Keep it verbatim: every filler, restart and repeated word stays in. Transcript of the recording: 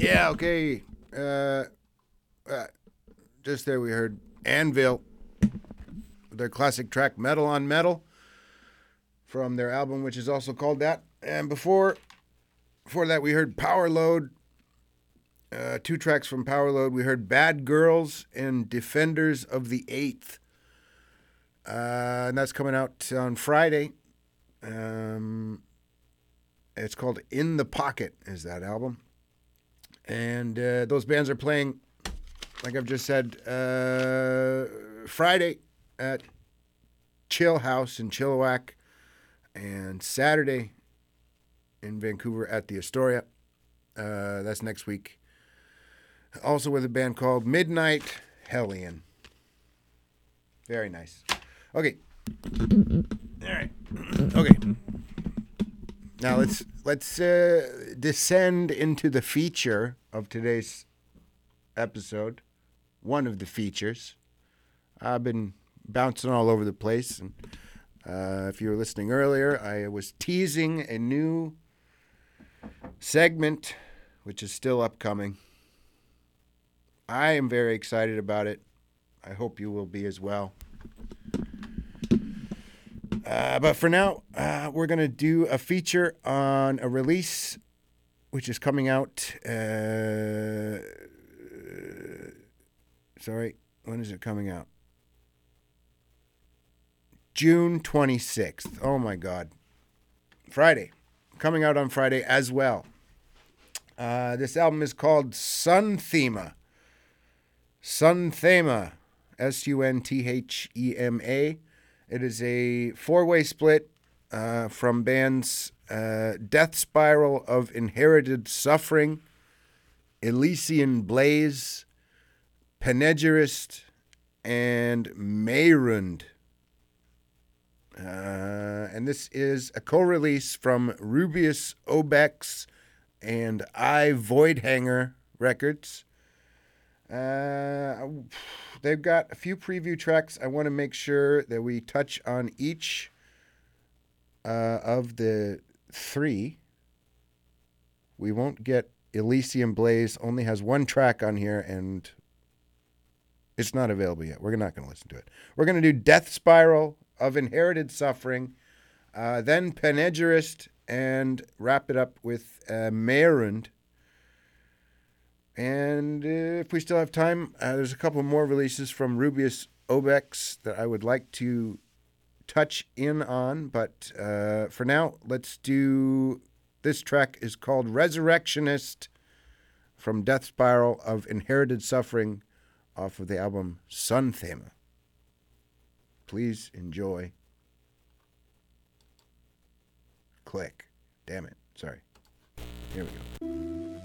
Yeah, okay. Uh, uh, just there we heard Anvil, their classic track Metal on Metal from their album, which is also called that. And before before that, we heard Power Load, uh, two tracks from Power Load. We heard Bad Girls and Defenders of the Eighth. Uh, and that's coming out on Friday. Um, it's called In the Pocket is that album. And uh, those bands are playing, like I've just said, uh, Friday at Chill House in Chilliwack and Saturday in Vancouver at the Astoria. Uh, that's next week. Also with a band called Midnight Hellion. Very nice. Okay. All right. Okay. Now let's let's uh, descend into the feature of today's episode. One of the features. I've been bouncing all over the place, and uh, if you were listening earlier, I was teasing a new segment, which is still upcoming. I am very excited about it. I hope you will be as well. Uh, but for now, uh, we're going to do a feature on a release which is coming out. Uh, sorry, when is it coming out? June twenty-sixth. Oh my God. Friday. Coming out on Friday as well. Uh, this album is called Sunthema. Sunthema. S U N T H E M A. It is a four-way split uh, from bands uh, Death Spiral of Inherited Suffering, Elysian Blaze, Panegyrist, and Mayrund. Uh, and this is a co-release from Rubius Obex and I Voidhanger Records. Uh, they've got a few preview tracks. I want to make sure that we touch on each uh, of the three. We won't get Elysium Blaze. Only has one track on here, and it's not available yet. We're not going to listen to it. We're going to do Death Spiral of Inherited Suffering, uh, then Panegyrist, and wrap it up with uh, Mayrund. And uh, if we still have time, uh, there's a couple more releases from Rubius Obex that I would like to touch in on. But uh, for now, let's do... This track is called Resurrectionist from Death Spiral of Inherited Suffering off of the album Sunthema. Please enjoy. Click. Damn it. Sorry. Here we go.